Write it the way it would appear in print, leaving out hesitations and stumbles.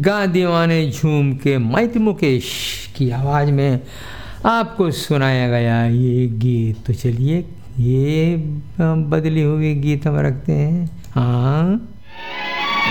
गा दीवाने झूम के मैत मुकेश की आवाज़ में आपको सुनाया गया ये गीत। तो चलिए ये बदली हुई गीत हम रखते हैं। हाँ